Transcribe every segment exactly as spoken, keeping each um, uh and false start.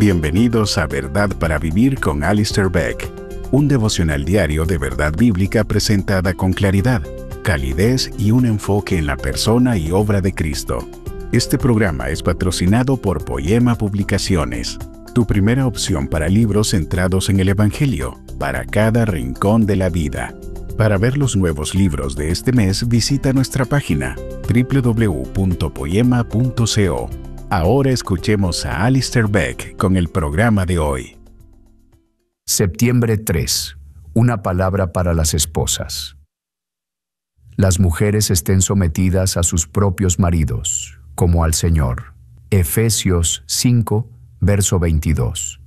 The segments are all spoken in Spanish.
Bienvenidos a Verdad para Vivir con Alistair Begg, un devocional diario de verdad bíblica presentada con claridad, calidez y un enfoque en la persona y obra de Cristo. Este programa es patrocinado por Poema Publicaciones, tu primera opción para libros centrados en el Evangelio, para cada rincón de la vida. Para ver los nuevos libros de este mes, visita nuestra página doble u doble u doble u punto poema punto co. Ahora escuchemos a Alistair Begg con el programa de hoy. Septiembre tres. Una palabra para las esposas. Las mujeres estén sometidas a sus propios maridos, como al Señor. Efesios cinco, verso veintidós.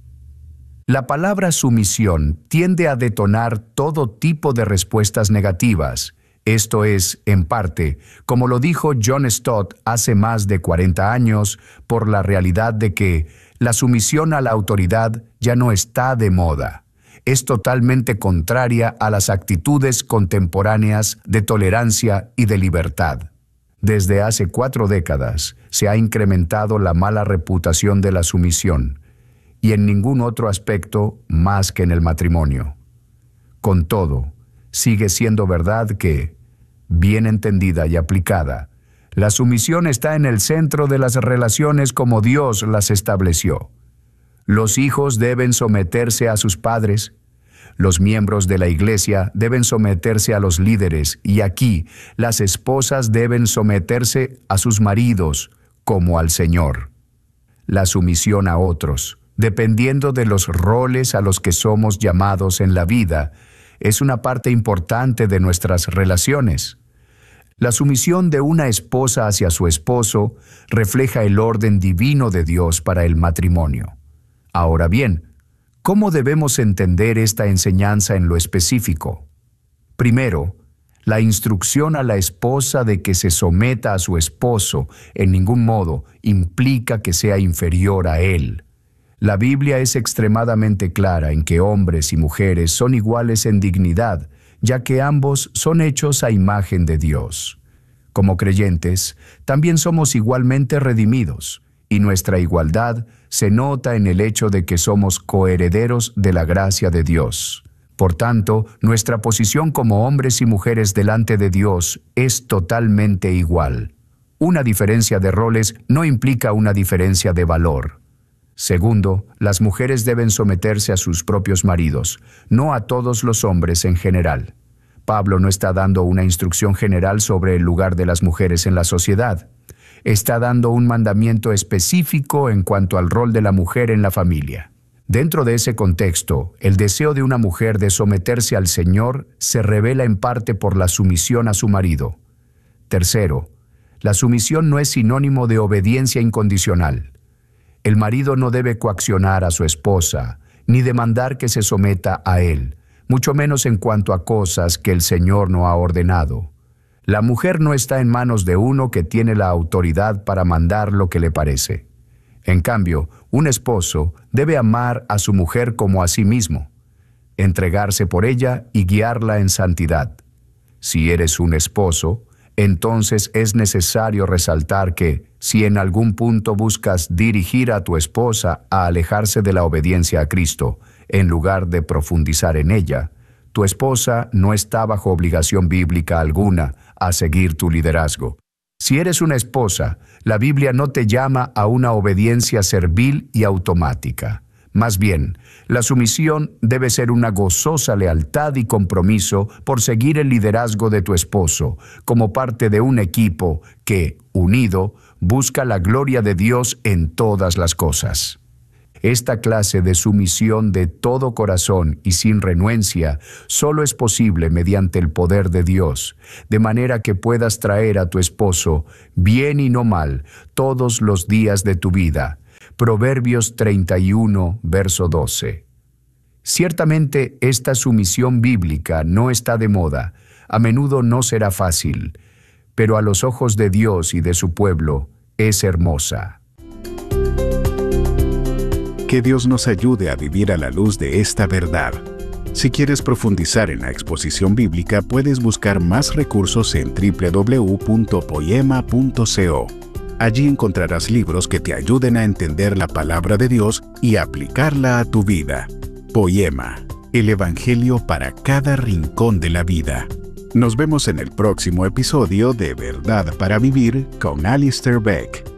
La palabra sumisión tiende a detonar todo tipo de respuestas negativas. Esto es, en parte, como lo dijo John Stott hace más de cuarenta años, por la realidad de que la sumisión a la autoridad ya no está de moda. Es totalmente contraria a las actitudes contemporáneas de tolerancia y de libertad. Desde hace cuatro décadas se ha incrementado la mala reputación de la sumisión, y en ningún otro aspecto más que en el matrimonio. Con todo, sigue siendo verdad que, bien entendida y aplicada, la sumisión está en el centro de las relaciones como Dios las estableció. Los hijos deben someterse a sus padres, los miembros de la iglesia deben someterse a los líderes, y aquí las esposas deben someterse a sus maridos como al Señor. La sumisión a otros, dependiendo de los roles a los que somos llamados en la vida, es una parte importante de nuestras relaciones. La sumisión de una esposa hacia su esposo refleja el orden divino de Dios para el matrimonio. Ahora bien, ¿cómo debemos entender esta enseñanza en lo específico? Primero, la instrucción a la esposa de que se someta a su esposo en ningún modo implica que sea inferior a él. La Biblia es extremadamente clara en que hombres y mujeres son iguales en dignidad, ya que ambos son hechos a imagen de Dios. Como creyentes, también somos igualmente redimidos, y nuestra igualdad se nota en el hecho de que somos coherederos de la gracia de Dios. Por tanto, nuestra posición como hombres y mujeres delante de Dios es totalmente igual. Una diferencia de roles no implica una diferencia de valor. Segundo, las mujeres deben someterse a sus propios maridos, no a todos los hombres en general. Pablo no está dando una instrucción general sobre el lugar de las mujeres en la sociedad. Está dando un mandamiento específico en cuanto al rol de la mujer en la familia. Dentro de ese contexto, el deseo de una mujer de someterse al Señor se revela en parte por la sumisión a su marido. Tercero, la sumisión no es sinónimo de obediencia incondicional. El marido no debe coaccionar a su esposa, ni demandar que se someta a él, mucho menos en cuanto a cosas que el Señor no ha ordenado. La mujer no está en manos de uno que tiene la autoridad para mandar lo que le parece. En cambio, un esposo debe amar a su mujer como a sí mismo, entregarse por ella y guiarla en santidad. Si eres un esposo, entonces es necesario resaltar que, si en algún punto buscas dirigir a tu esposa a alejarse de la obediencia a Cristo, en lugar de profundizar en ella, tu esposa no está bajo obligación bíblica alguna a seguir tu liderazgo. Si eres una esposa, la Biblia no te llama a una obediencia servil y automática. Más bien, la sumisión debe ser una gozosa lealtad y compromiso por seguir el liderazgo de tu esposo, como parte de un equipo que, unido, busca la gloria de Dios en todas las cosas. Esta clase de sumisión de todo corazón y sin renuencia solo es posible mediante el poder de Dios, de manera que puedas traer a tu esposo, bien y no mal, todos los días de tu vida. Proverbios treinta y uno, verso doce. Ciertamente esta sumisión bíblica no está de moda, a menudo no será fácil, pero a los ojos de Dios y de su pueblo es hermosa. Que Dios nos ayude a vivir a la luz de esta verdad. Si quieres profundizar en la exposición bíblica, puedes buscar más recursos en doble u doble u doble u punto poema punto co. Allí encontrarás libros que te ayuden a entender la palabra de Dios y aplicarla a tu vida. Poema, el Evangelio para cada rincón de la vida. Nos vemos en el próximo episodio de Verdad para Vivir con Alistair Begg.